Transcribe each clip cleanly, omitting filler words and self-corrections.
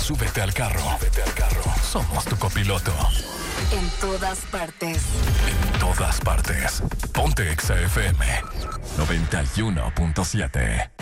Súbete al carro. Somos tu copiloto. En todas partes. En todas partes. Ponte Exa FM 91.7.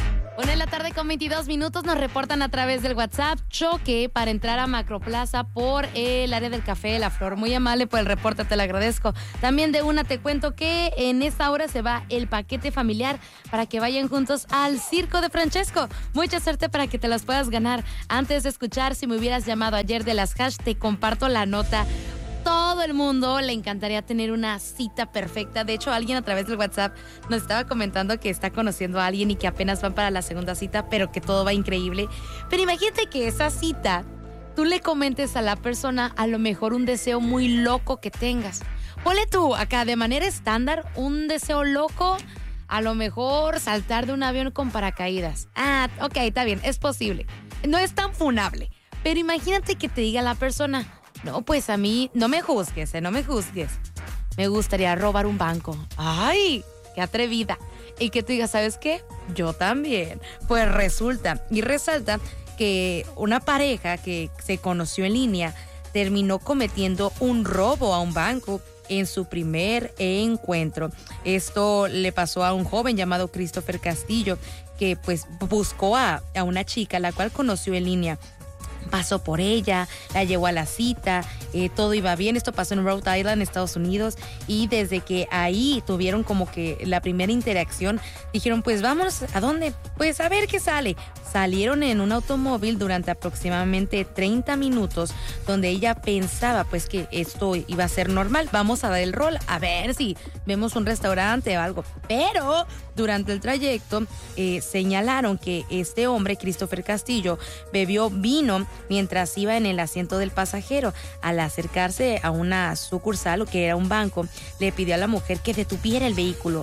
1:22 nos reportan a través del WhatsApp choque para entrar a Macroplaza por el área del Café de la Flor. Muy amable por el reporte, te lo agradezco. También de una te cuento que en esta hora se va el paquete familiar para que vayan juntos al Circo de Francesco. Mucha suerte para que te las puedas ganar. Antes de escuchar, si me hubieras llamado ayer de las hash, te comparto la nota. Todo el mundo le encantaría tener una cita perfecta. De hecho, alguien a través del WhatsApp nos estaba comentando que está conociendo a alguien y que apenas van para la segunda cita, pero que todo va increíble. Pero imagínate que esa cita, tú le comentes a la persona a lo mejor un deseo muy loco que tengas. Ponle tú acá de manera estándar un deseo loco, a lo mejor saltar de un avión con paracaídas. Ah, ok, está bien, es posible. No es tan funable. Pero imagínate que te diga la persona: no, pues a mí, no me juzgues, no me juzgues. Me gustaría robar un banco. ¡Ay! ¡Qué atrevida! Y que tú digas, ¿sabes qué? Yo también. Pues resulta y resalta que una pareja que se conoció en línea terminó cometiendo un robo a un banco en su primer encuentro. Esto le pasó a un joven llamado Christopher Castillo, que pues buscó a una chica, la cual conoció en línea. Pasó por ella, la llevó a la cita, todo iba bien. Esto pasó en Rhode Island, Estados Unidos, y desde que ahí tuvieron como que la primera interacción, dijeron, pues vamos, ¿a dónde? Pues a ver qué sale. Salieron en un automóvil durante aproximadamente 30 minutos, donde ella pensaba pues que esto iba a ser normal. Vamos a dar el rol, a ver si vemos un restaurante o algo. Pero durante el trayecto señalaron que este hombre, Christopher Castillo, bebió vino mientras iba en el asiento del pasajero. Al acercarse a una sucursal, o que era un banco, le pidió a la mujer que detuviera el vehículo.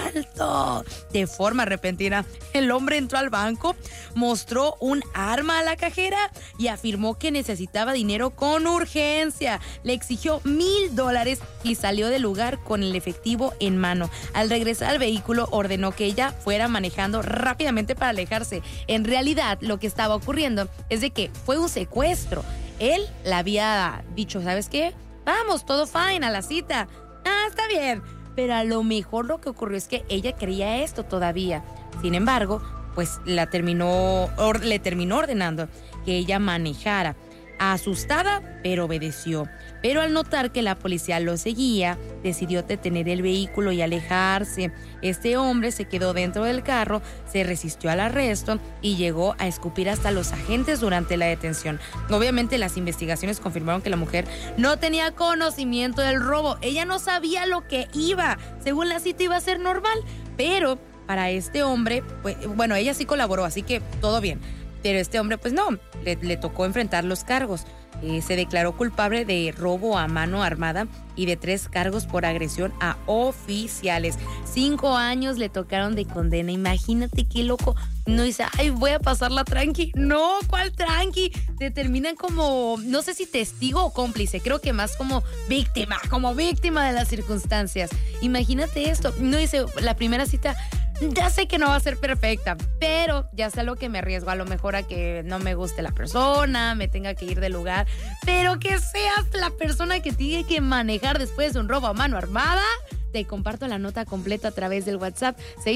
¡Alto! De forma repentina, el hombre entró al banco, mostró un arma a la cajera y afirmó que necesitaba dinero con urgencia. Le exigió $1,000 y salió del lugar con el efectivo en mano. Al regresar al vehículo, ordenó que ella fuera manejando rápidamente para alejarse. En realidad, lo que estaba ocurriendo es de que fue un secuestro. Él le había dicho, ¿sabes qué? Vamos, todo fine, a la cita. Ah, está bien. Pero a lo mejor lo que ocurrió es que ella creía esto todavía. Sin embargo, pues le terminó ordenando que ella manejara. Asustada, pero obedeció. Pero al notar que la policía lo seguía, decidió detener el vehículo y alejarse. Este hombre se quedó dentro del carro, se resistió al arresto y llegó a escupir hasta los agentes durante la detención. Obviamente las investigaciones confirmaron que la mujer no tenía conocimiento del robo. Ella no sabía lo que iba. Según la cita iba a ser normal, pero para este hombre, pues, bueno, ella sí colaboró, así que todo bien. Pero este hombre, pues no, le tocó enfrentar los cargos. Se declaró culpable de robo a mano armada y de 3 cargos por agresión a oficiales. 5 años le tocaron de condena. Imagínate qué loco. No dice, ay, voy a pasarla tranqui. No, ¿cuál tranqui? Te terminan como, no sé si testigo o cómplice. Creo que más como víctima de las circunstancias. Imagínate esto. No dice, la primera cita, ya sé que no va a ser perfecta, pero ya sé a lo que me arriesgo. A lo mejor a que no me guste la persona, me tenga que ir del lugar, pero que seas la persona que tiene que manejar después de un robo a mano armada. Te comparto la nota completa a través del WhatsApp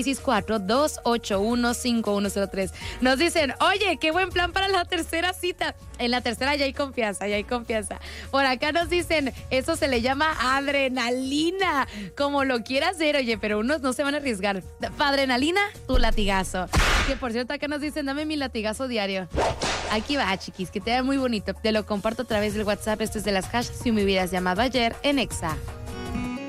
664-281-5103. Nos dicen, oye, qué buen plan para la tercera cita. En la tercera ya hay confianza. Por acá nos dicen, eso se le llama adrenalina. Como lo quieras hacer, oye, pero unos no se van a arriesgar. Para adrenalina, tu latigazo. Que por cierto, acá nos dicen, dame mi latigazo diario. Aquí va, chiquis, que te vea muy bonito. Te lo comparto a través del WhatsApp. Esto es de las hash, si me hubieras llamado ayer en Exa.